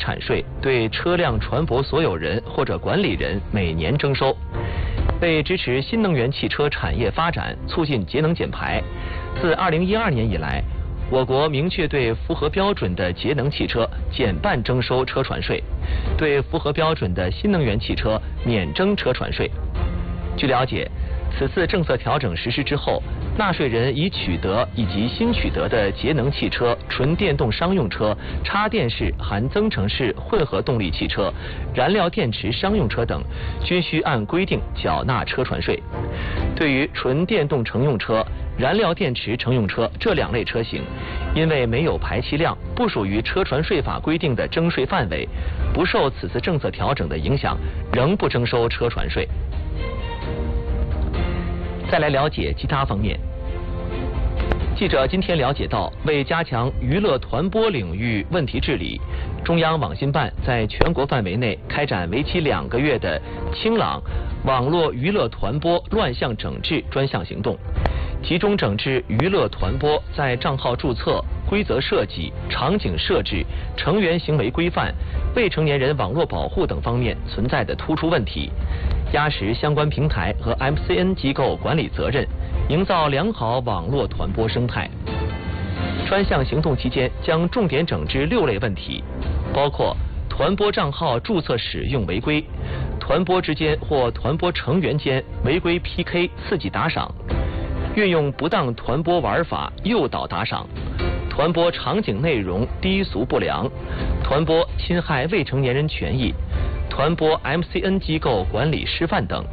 产税对车辆船舶所有人或者管理人每年征收。为支持新能源汽车产业发展，促进节能减排，自2012年以来，我国明确对符合标准的节能汽车减半征收车船税，对符合标准的新能源汽车免征车船税。据了解，此次政策调整实施之后，纳税人已取得以及新取得的节能汽车、纯电动商用车、插电式含增程式混合动力汽车、燃料电池商用车等，均需按规定缴纳车船税。对于纯电动乘用车、燃料电池乘用车这2类车型，因为没有排气量，不属于车船税法规定的征税范围，不受此次政策调整的影响，仍不征收车船税。再来了解其他方面。记者今天了解到，为加强娱乐团播领域问题治理，中央网信办在全国范围内开展为期2个月的清朗网络娱乐团播乱象整治专项行动，集中整治娱乐团播在账号注册、规则设计、场景设置、成员行为规范、未成年人网络保护等方面存在的突出问题，压实相关平台和 MCN 机构管理责任，营造良好网络团播生态。专项行动期间将重点整治6类问题，包括团播账号注册使用违规、团播之间或团播成员间违规 PK 刺激打赏、运用不当团播玩法诱导打赏、团播场景内容低俗不良、团播侵害未成年人权益、团播 MCN 机构管理失范等。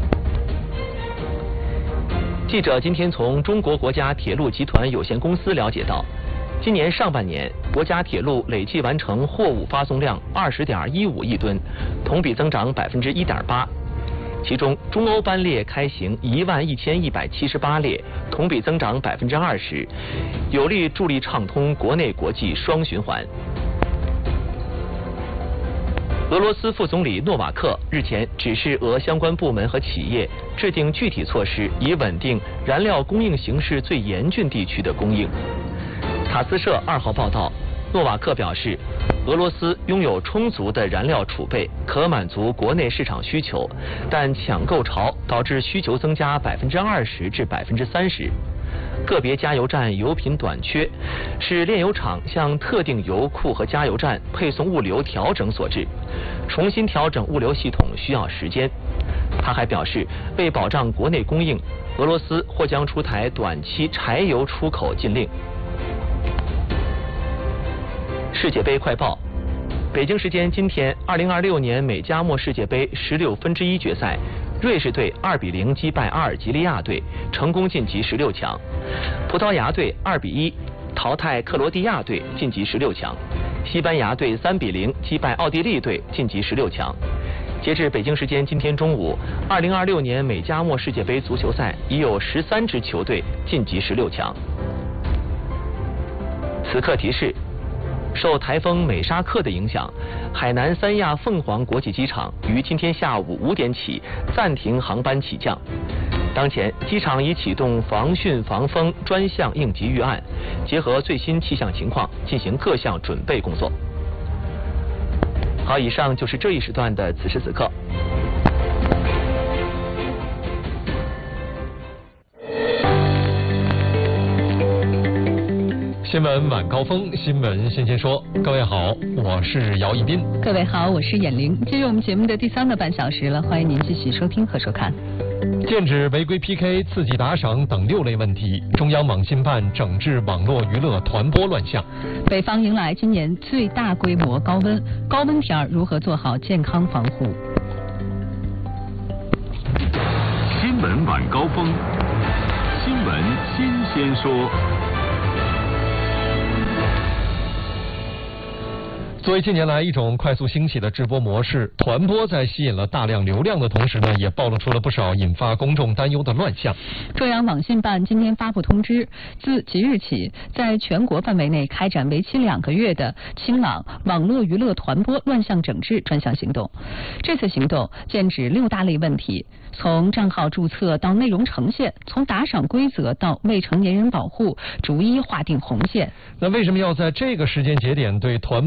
记者今天从中国国家铁路集团有限公司了解到，今年上半年国家铁路累计完成货物发送量20.15亿吨，同比增长1.8%。其中，中欧班列开行11178列，同比增长20%，有力助力畅通国内国际双循环。俄罗斯副总理诺瓦克日前指示俄相关部门和企业制定具体措施，以稳定燃料供应形势最严峻地区的供应。塔斯社2号报道，诺瓦克表示，俄罗斯拥有充足的燃料储备，可满足国内市场需求，但抢购潮导致需求增加20%至30%。个别加油站油品短缺，是炼油厂向特定油库和加油站配送物流调整所致。重新调整物流系统需要时间。他还表示，为保障国内供应，俄罗斯或将出台短期柴油出口禁令。世界杯快报：北京时间今天，2026年美加墨世界杯16分之一决赛，瑞士队2-0击败阿尔及利亚队，成功晋级16强；葡萄牙队2-1淘汰克罗地亚队，晋级16强；西班牙队3-0击败奥地利队，晋级16强。截至北京时间今天中午，2026年美加墨世界杯足球赛已有13支球队晋级16强。此刻提示：受台风美沙克的影响，海南三亚凤凰国际机场于今天下午5点起暂停航班起降。当前，机场已启动防汛防风专项应急预案，结合最新气象情况进行各项准备工作。好，以上就是这一时段的此时此刻。 新闻晚高峰，新闻新鲜说。各位好，我是姚一斌。 各位好，我是闫玲。进入我们节目的第3个半小时了，欢迎您继续收听和收看。 剑指违规 PK、刺激打赏等6类问题，中央网信办整治网络娱乐团播乱象。 北方迎来今年最大规模高温，高温天如何做好健康防护？ 新闻晚高峰，新闻新鲜说。 作为近年来一种快速兴起的直播模式，团播在吸引了大量流量的同时呢，也暴露出了不少引发公众担忧的乱象。 中央网信办今天发布通知，自即日起，在全国范围内开展为期2个月的清朗网络娱乐团播乱象整治专项行动。这次行动剑指6大类问题，从账号注册到内容呈现，从打赏规则到未成年人保护，逐一划定红线。 那为什么要在这个时间节点对团播来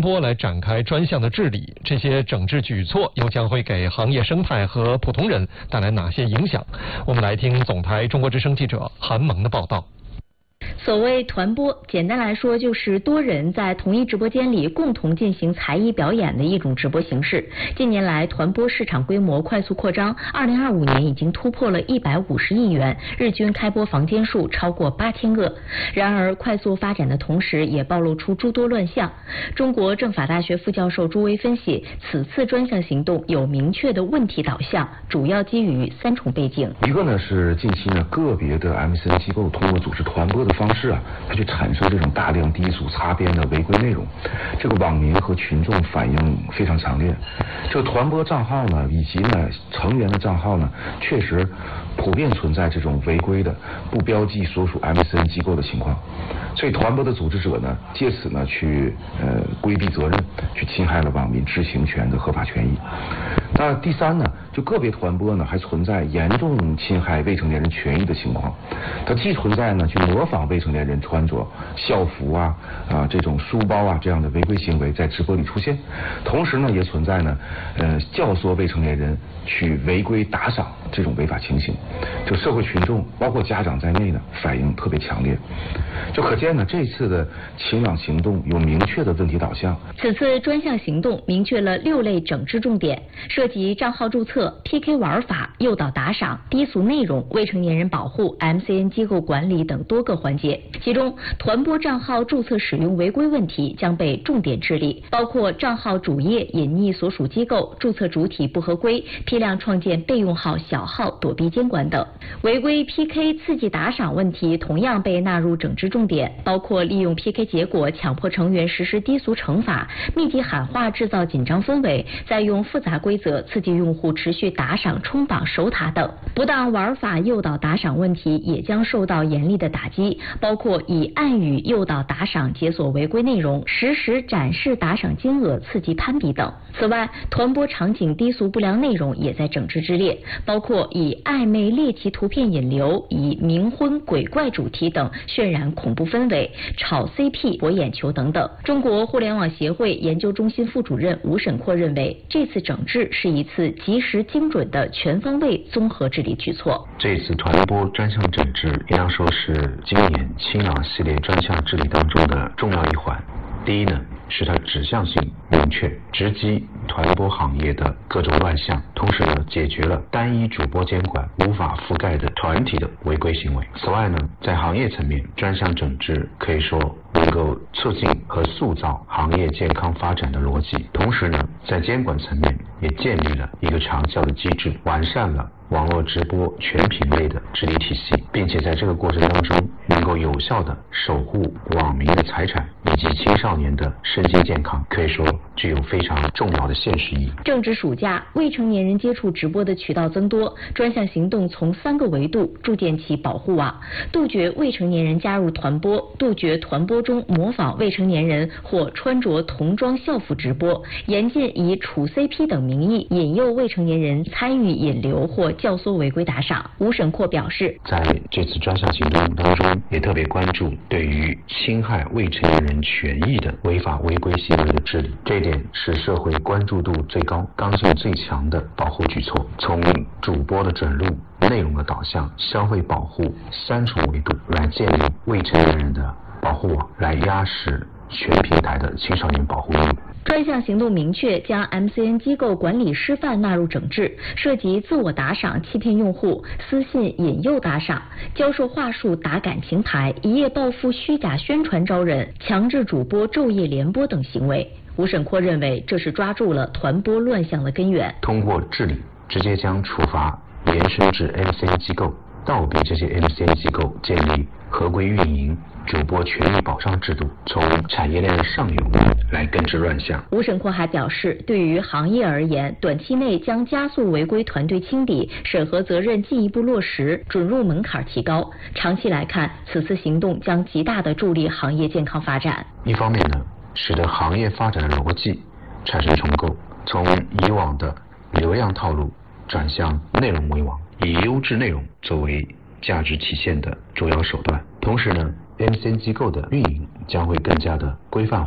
展开专项的治理，这些整治举措又将会给行业生态和普通人带来哪些影响？我们来听总台中国之声记者韩萌的报道。 所谓团播，简单来说就是多人在同一直播间里共同进行才艺表演的一种直播形式。近年来，团播市场规模快速扩张，2025年已经突破了150亿元，日均开播房间数超过8000个。然而，快速发展的同时，也暴露出诸多乱象。中国政法大学副教授朱威分析，此次专项行动有明确的问题导向，主要基于3重背景。 一个呢是近期呢个别的 MCN 机构通过组织团播的方式它去产生这种大量低俗擦边的违规内容，这个网民和群众反应非常强烈。这个团播账号呢，以及呢成员的账号呢，确实普遍存在这种违规的不标记所属 MCN 机构的情况。所以团播的组织者呢，借此呢去规避责任，去侵害了网民知情权的合法权益。那第三呢，就个别团播呢还存在严重侵害未成年人权益的情况。它既存在呢去模仿未成年人穿着校服这种书包这样的违规行为在直播里出现，同时呢也存在呢教唆未成年人去违规打赏这种违法情形。就社会群众包括家长在内呢反应特别强烈，就可见呢这次的清朗行动有明确的问题导向。 此次专项行动明确了6类整治重点，涉及账号注册、PK 玩法、诱导打赏、低俗内容、未成年人保护、MCN 机构管理等多个环节。其中，团播账号注册使用违规问题将被重点治理，包括账号主页隐匿所属机构、注册主体不合规、批量创建备用号、小号躲避监管等。违规 PK 刺激打赏问题同样被纳入整治重点，包括利用 PK 结果强迫成员实施低俗惩罚、密集喊话制造紧张氛围，再用复杂规则刺激用户持续打赏、冲榜、守塔等。不当玩法诱导打赏问题也将受到严厉的打击，包括以暗语诱导打赏解锁违规内容、实时展示打赏金额刺激攀比等。此外，团播场景低俗不良内容也在整治之列，包括以暧昧猎奇图片引流、以冥婚鬼怪主题等渲染恐怖氛围、炒 CP 博眼球等等。中国互联网协会研究中心副主任吴沈阔认为，这次整治是一次及时精准的全方位综合治理举措。 这次团播专项整治应当说是今年清朗系列专项治理当中的重要一环。第一呢，是它指向性明确，直击团播行业的各种乱象，同时呢，解决了单一主播监管无法覆盖的团体的违规行为。此外呢，在行业层面，专项整治可以说能够促进和塑造行业健康发展的逻辑，同时呢，在监管层面也建立了一个长效的机制，完善了网络直播全品类的治理体系，并且在这个过程当中能够有效地守护网民的财产以及青少年的身心健康，可以说具有非常重要的现实意义。 正值暑假，未成年人接触直播的渠道增多，专项行动从3个维度筑建起保护网，杜绝未成年人加入团播，杜绝团播中模仿未成年人或穿着童装校服直播，严禁以处 CP 等名义引诱未成年人参与引流或教唆违规打赏。吴沈阔表示， 在这次专项行动当中，也特别关注对于侵害未成年人权益的违法违规行为的治理，这一点是社会关注度最高、刚性最强的保护举措。从主播的准入、内容的导向、消费保护3重维度来建立未成年人的保护网，来压实全平台的青少年保护义务。 专项行动明确将 MCN 机构管理师范纳入整治，涉及自我打赏欺骗用户、私信引诱打赏、教授话术打感情牌、一夜暴富虚假宣传招人、强制主播昼夜联播等行为。吴沈阔认为，这是抓住了团播乱象的根源。 通过治理，直接将处罚延伸至 MCN 机构，倒逼这些 MCN 机构建立合规运营、主播权益保障制度，从产业链的上游来根治乱象。 吴沈阔还表示，对于行业而言，短期内将加速违规团队清理，审核责任进一步落实，准入门槛提高。长期来看，此次行动将极大地助力行业健康发展。 一方面呢，使得行业发展的逻辑产生重构，从以往的流量套路转向内容为王，以优质内容作为价值体现的主要手段。同时呢，MCN 机构的运营将会更加的规范化，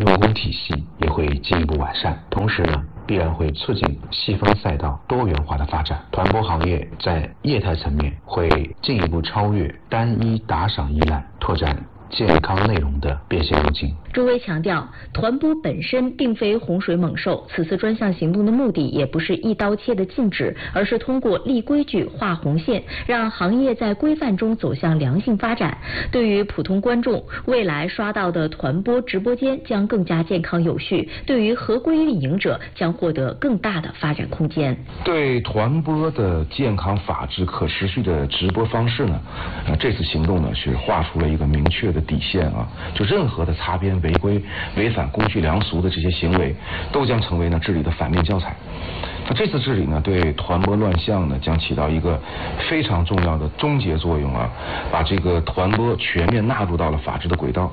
用工体系也会进一步完善，同时呢，必然会促进细分赛道多元化的发展。团播行业在业态层面会进一步超越单一打赏依赖，拓展健康内容的变现路径。 朱威强调，团播本身并非洪水猛兽，此次专项行动的目的也不是一刀切的禁止，而是通过立规矩、划红线，让行业在规范中走向良性发展。对于普通观众，未来刷到的团播直播间将更加健康有序；对于合规运营者，将获得更大的发展空间。 对团播的健康、法治、可持续的直播方式呢，这次行动呢是画出了一个明确的底线啊，就任何的擦边、违规、违反公序良俗的这些行为，都将成为呢治理的反面教材。那这次治理呢，对团播乱象呢，将起到一个非常重要的终结作用啊，把这个团播全面纳入到了法治的轨道。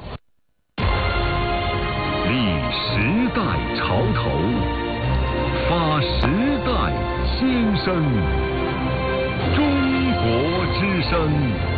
立时代潮头，发时代先声，中国之声。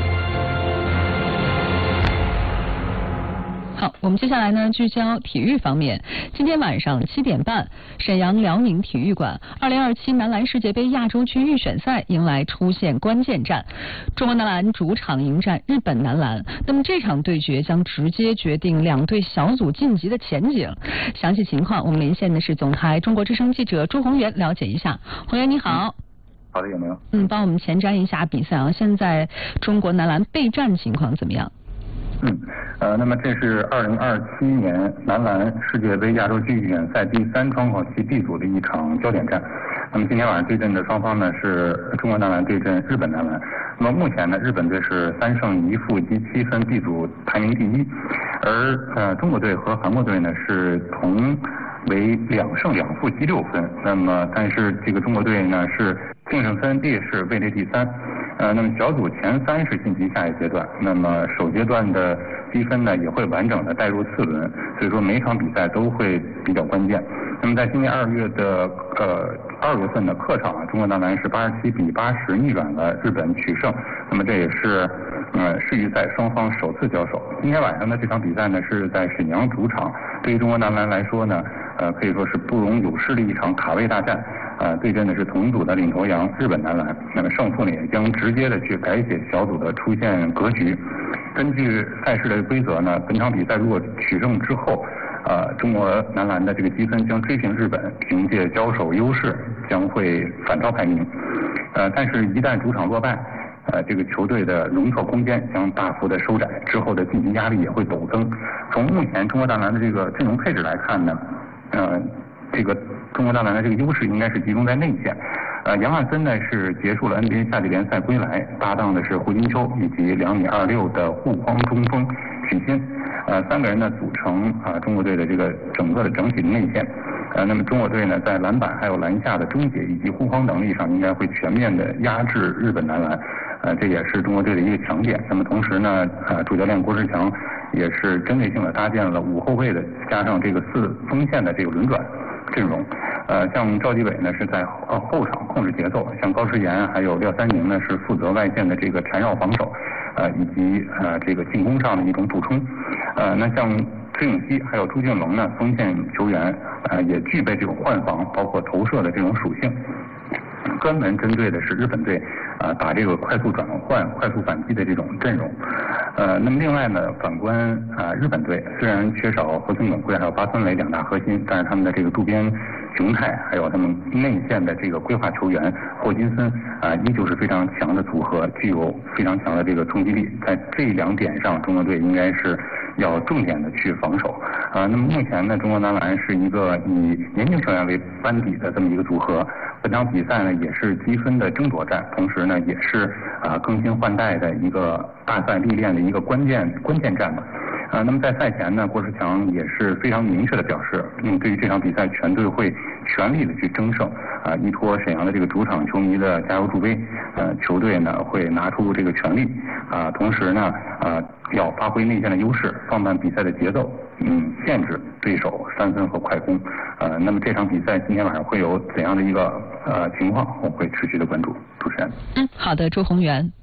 好，我们接下来呢聚焦体育方面。今天晚上7点半，沈阳辽宁体育馆2027男篮世界杯亚洲区预选赛迎来出现关键战，中国男篮主场迎战日本男篮。那么这场对决将直接决定两队小组晋级的前景。详细情况，我们连线的是总台中国之声记者朱宏元，了解一下。宏元你好。 好的，有没有？ 帮我们前瞻一下比赛啊，现在中国男篮备战情况怎么样？ 那么这是2027年男篮世界杯亚洲区预选赛第3窗口期 B 组的一场焦点战。那么今天晚上对阵的双方呢是中国男篮对阵日本男篮。那么目前呢，日本队是3胜1负积7分 B 组排名第1，而中国队和韩国队呢是同为2胜2负积6分。那么但是这个中国队呢是净胜分列是位列第3。那么小组前3是晋级下一阶段，那么首阶段的积分呢也会完整的带入次轮，所以说每场比赛都会比较关键。那么在今年2月份的客场，中国男篮是87比80逆转了日本取胜，那么这也是世预赛双方首次交手。今天晚上的这场比赛呢是在沈阳主场，对于中国男篮来说呢，可以说是不容有失的一场卡位大战。对阵的是同组的领头羊日本男篮，那么胜负呢也将直接的去改写小组的出线格局。根据赛事的规则呢，本场比赛如果取胜之后，中国男篮的这个积分将追平日本，凭借交手优势将会反超排名。但是一旦主场落败，这个球队的容错空间将大幅的收窄，之后的晋级压力也会陡增。从目前中国男篮的这个阵容配置来看呢，这个中国男篮的这个优势应该是集中在内线。杨汉森呢是结束了 NBA 夏季联赛归来，搭档的是胡金秋以及2.26米的护框中锋许昕。3个人呢组成中国队的这个整个的整体的内线。那么中国队呢在篮板还有篮下的终结以及护框能力上应该会全面的压制日本男篮。这也是中国队的一个强点。那么同时呢，主教练郭士强也是针对性的搭建了5后卫的加上这个4锋线的这个轮转阵容。像赵继伟呢是在后场控制节奏，像高诗岩还有廖三宁呢是负责外线的这个缠绕防守，以及这个进攻上的一种补充。那像崔永熙还有朱俊龙呢，锋线球员也具备这种换防包括投射的这种属性，专门针对的是日本队打这个快速转换、快速反击的这种阵容。那么另外呢，反观日本队，虽然缺少河村永贵还有八村垒2大核心，但是他们的这个渡边雄太还有他们内线的这个规划球员霍金森依旧是非常强的组合，具有非常强的这个冲击力。在这2点上，中国队应该是要重点的去防守。那么目前呢，中国男篮是一个以年轻球员为班底的这么一个组合。本场比赛呢也是积分的争夺战，同时呢也是更新换代的一个大赛历练的一个关键战吧。那么在赛前呢，郭士强也是非常明确的表示，对于这场比赛全队会全力的去争胜，依托沈阳的这个主场球迷的加油助威，球队呢会拿出这个全力，同时呢要发挥内线的优势，放慢比赛的节奏，限制对手3分和快攻。那么这场比赛今天晚上会有怎样的一个情况，我会持续的关注。主持人。 好的，朱宏元。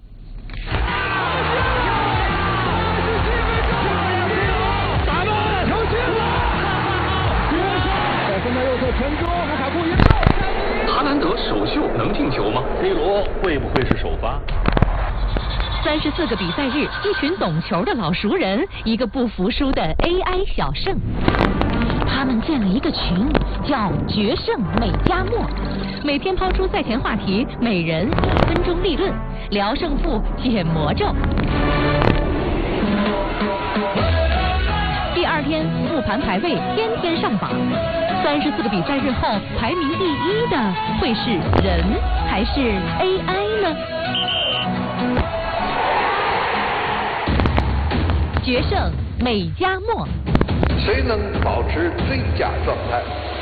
卢卡库赢了。 哈兰德首秀能进球吗 ？C 罗会不会是首发 ？34个比赛日，一群懂球的老熟人，一个不服输的 AI 小胜。他们建了一个群，叫“决胜美加墨”，每天抛出赛前话题，每人1分钟立论，聊胜负，解魔咒。第二天复盘排位，天天上榜。34个比赛日后，排名第1的会是人还是 AI 呢？决胜美加墨， 谁能保持最佳状态？